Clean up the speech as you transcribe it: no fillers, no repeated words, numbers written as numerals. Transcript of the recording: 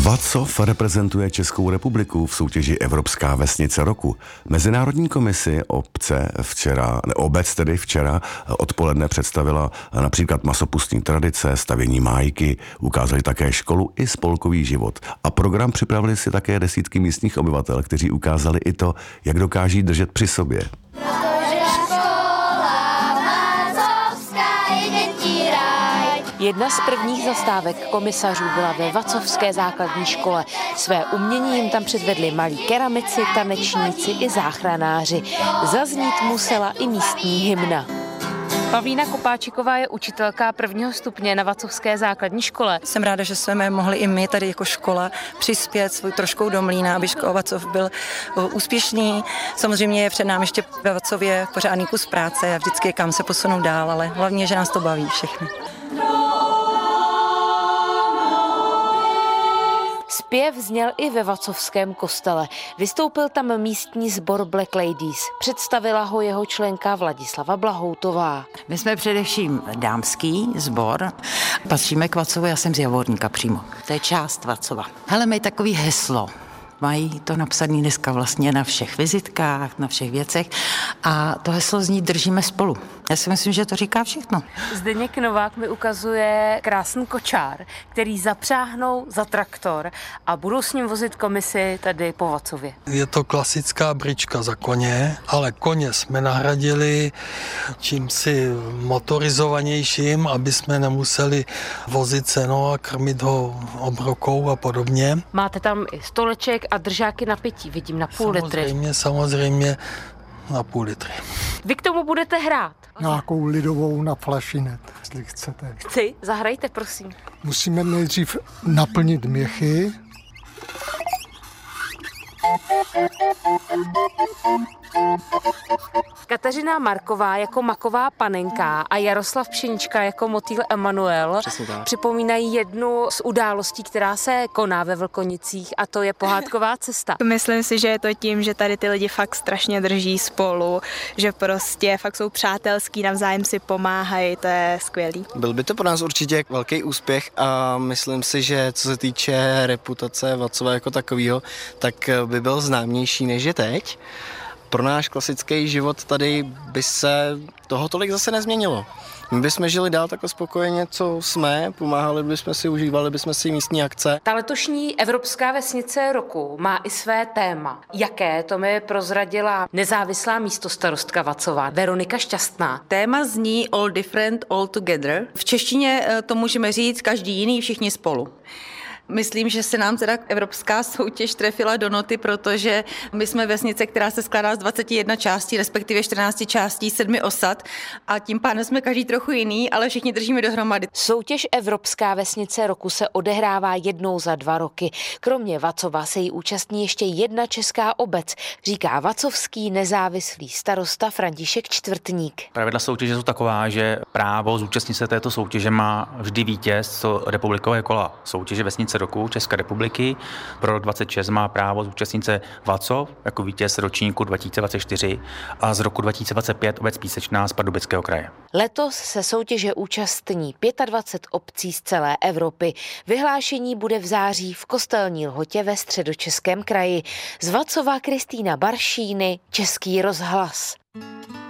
Vacov reprezentuje Českou republiku v soutěži Evropská vesnice roku. Mezinárodní komisi obec včera odpoledne představila například masopustní tradice, stavění májky, ukázali také školu i spolkový život. A program připravili si také desítky místních obyvatel, kteří ukázali i to, jak dokáží držet při sobě. Jedna z prvních zastávek komisařů byla ve Vacovské základní škole. Své umění jim tam předvedli malí keramici, tanečníci i záchranáři. Zaznít musela i místní hymna. Pavlína Kopáčiková je učitelka prvního stupně na Vacovské základní škole. Jsem ráda, že jsme mohli i my tady jako škola přispět svou troškou do mlýna, aby škola Vacov byl úspěšný. Samozřejmě je před námi ještě ve Vacově pořádný kus práce a vždycky kam se posunout dál, ale hlavně, že nás to baví všechny. Zpěv zněl i ve Vacovském kostele. Vystoupil tam místní sbor Black Ladies. Představila ho jeho členka Vladislava Blahoutová. My jsme především dámský sbor. Patříme k Vacovu, já jsem z Javorníka přímo. To je část Vacova. Hele, mají takový heslo. Mají to napsané dneska vlastně na všech vizitkách, na všech věcech a to heslo zní držíme spolu. Já si myslím, že to říká všechno. Zdeněk Novák mi ukazuje krásný kočár, který zapřáhnou za traktor a budou s ním vozit komisi tady po Vacově. Je to klasická brička za koně, ale koně jsme nahradili čímsi motorizovanějším, aby jsme nemuseli vozit seno a krmit ho obrokou a podobně. Máte tam i stoleček a držáky na pití, vidím, na půl litry. Samozřejmě na půl litry. Vy k tomu budete hrát? Nějakou lidovou na flašinet, jestli chcete. Chci, zahrajte, prosím. Musíme nejdřív naplnit měchy. Kateřina Marková jako maková panenka a Jaroslav Pšenička jako motýl Emanuel připomínají jednu z událostí, která se koná ve Vlkonicích, a to je pohádková cesta. Myslím si, že je to tím, že tady ty lidi fakt strašně drží spolu, že prostě fakt jsou přátelský, navzájem si pomáhají, to je skvělý. Byl by to pro nás určitě velký úspěch a myslím si, že co se týče reputace Vacova jako takového, tak by byl známější než je teď. Pro náš klasický život tady by se toho tolik zase nezměnilo. My bychom žili dál tak spokojeně, co jsme, pomáhali bychom si, užívali bychom si místní akce. Ta letošní Evropská vesnice roku má i své téma. Jaké, to mi prozradila nezávislá místostarostka Vacova Veronika Šťastná. Téma zní All Different, All Together. V češtině to můžeme říct každý jiný, všichni spolu. Myslím, že se nám teda evropská soutěž trefila do noty, protože my jsme vesnice, která se skládá z 21 částí, respektive 14 částí, 7 osad a tím pádem jsme každý trochu jiný, ale všichni držíme dohromady. Soutěž Evropská vesnice roku se odehrává jednou za 2 roky. Kromě Vacova se jí účastní ještě jedna česká obec, říká vacovský nezávislý starosta František Čtvrtník. Pravidla soutěže jsou taková, že právo zúčastnit se této soutěže má vždy vítěz republikové kola soutěže vesnice roku České republiky. Pro rok 26 má právo zúčastnit se Vacov jako vítěz ročníku 2024 a z roku 2025 obec Písečná z Pardubického kraje. Letos se soutěže účastní 25 obcí z celé Evropy. Vyhlášení bude v září v Kostelní Lhotě ve Středočeském kraji. Z Vacova Kristýna Baršíny, Český rozhlas.